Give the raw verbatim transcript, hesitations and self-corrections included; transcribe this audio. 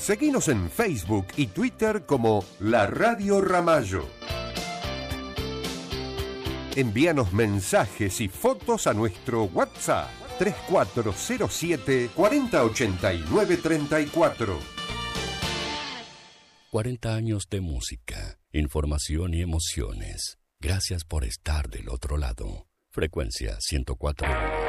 Seguinos en Facebook y Twitter como La Radio Ramallo. Envíanos mensajes y fotos a nuestro WhatsApp tres cuatro cero siete, cuatro cero ocho nueve, tres cuatro. cuarenta años de música, información y emociones. Gracias por estar del otro lado. Frecuencia ciento cuatro.